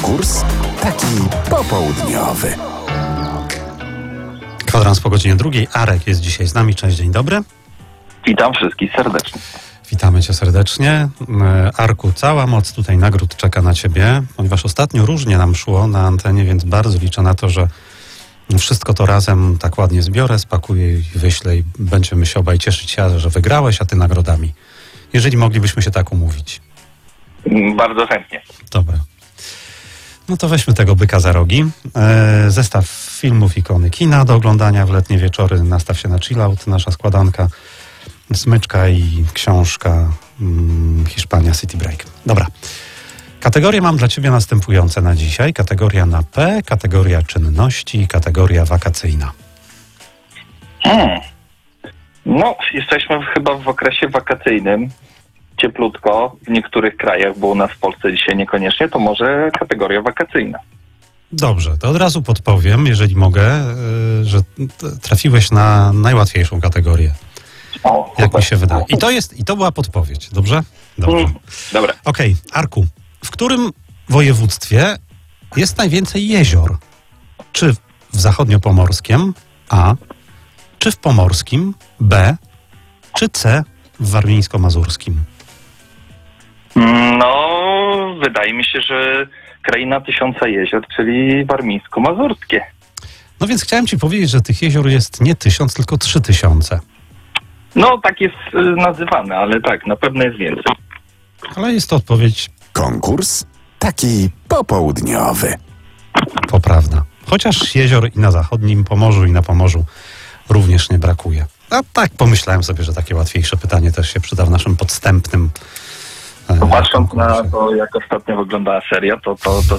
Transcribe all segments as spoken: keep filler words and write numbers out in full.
Konkurs taki popołudniowy. Kwadrans po godzinie drugiej. Arek jest dzisiaj z nami. Cześć, dzień dobry. Witam wszystkich serdecznie. Witamy cię serdecznie. Arku, cała moc tutaj nagród czeka na ciebie, ponieważ ostatnio różnie nam szło na antenie, więc bardzo liczę na to, że wszystko to razem tak ładnie zbiorę, spakuję i wyślę i będziemy się obaj cieszyć się, że wygrałeś, a ty nagrodami. Jeżeli moglibyśmy się tak umówić. Bardzo chętnie. Dobra. No to weźmy tego byka za rogi. E, zestaw filmów, ikony kina do oglądania w letnie wieczory. Nastaw się na chillout, nasza składanka. Smyczka i książka hmm, Hiszpania City Break. Dobra. Kategorie mam dla ciebie następujące na dzisiaj. Kategoria na P, kategoria czynności i kategoria wakacyjna. Hmm. No, jesteśmy chyba w okresie wakacyjnym. Cieplutko w niektórych krajach, bo u nas w Polsce dzisiaj niekoniecznie, to może kategoria wakacyjna. Dobrze, to od razu podpowiem, jeżeli mogę, że trafiłeś na najłatwiejszą kategorię. O, jak super. mi się wydaje. I to jest, i to była podpowiedź, dobrze? Dobrze. Mm, dobra. Okej, okay. Arku, w którym województwie jest najwięcej jezior? Czy w zachodniopomorskim A, czy w pomorskim B, czy C, w warmińsko-mazurskim? No, wydaje mi się, że kraina tysiąca jezior, czyli warmińsko-mazurskie. No więc chciałem ci powiedzieć, że tych jezior jest nie tysiąc, tylko trzy tysiące. No, tak jest y, nazywane, ale tak, na pewno jest więcej. Ale jest to odpowiedź Konkurs taki popołudniowy. poprawna. Chociaż jezior i na zachodnim Pomorzu, i na Pomorzu również nie brakuje. A tak pomyślałem sobie, że takie łatwiejsze pytanie też się przyda w naszym podstępnym e, Patrząc na konkursie. to, jak ostatnio wyglądała seria, to... to, to...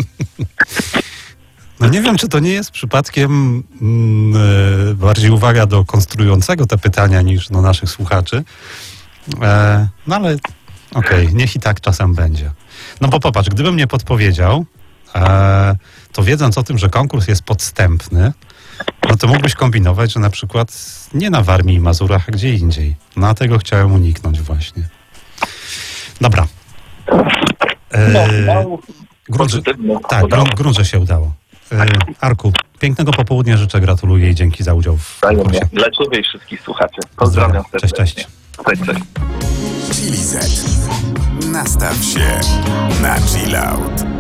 No nie wiem, czy to nie jest przypadkiem mm, e, bardziej uwaga do konstruującego te pytania niż do naszych słuchaczy. E, no ale okej, okay, niech i tak czasem będzie. No bo popatrz, gdybym nie podpowiedział, e, to wiedząc o tym, że konkurs jest podstępny, no to mógłbyś kombinować, że na przykład nie na Warmii i Mazurach, a gdzie indziej. No a tego chciałem uniknąć właśnie. Dobra. E, No, no, grunt, że, pozytywnie. tak, grunt, grunt, że się udało. E, Arku, pięknego popołudnia życzę, gratuluję i dzięki za udział w konkursie. Dla ciebie i wszystkich słuchaczy. Pozdrawiam Cześć, serdecznie. cześć. Cześć, cześć. Chili Z. Nastaw się na chillout.